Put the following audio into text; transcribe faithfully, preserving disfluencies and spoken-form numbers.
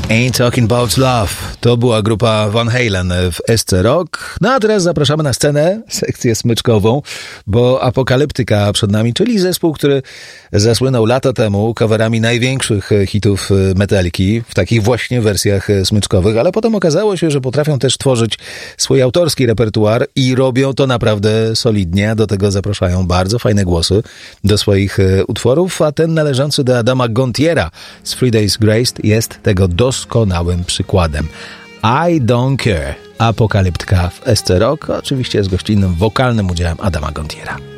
Ain't Talking About Love. To była grupa Van Halen w S C Rock. No a teraz zapraszamy na scenę, sekcję smyczkową, bo Apokaliptyka przed nami, czyli zespół, który zasłynął lata temu coverami największych hitów Metaliki w takich właśnie wersjach smyczkowych, ale potem okazało się, że potrafią też tworzyć swój autorski repertuar i robią to naprawdę solidnie. Do tego zapraszają bardzo fajne głosy do swoich utworów, a ten należący do Adama Gontiera z Three Days Grace jest tego doskonałym przykładem. I Don't Care. Apokaliptyka w S C Rock, oczywiście z gościnnym wokalnym udziałem Adama Gontiera.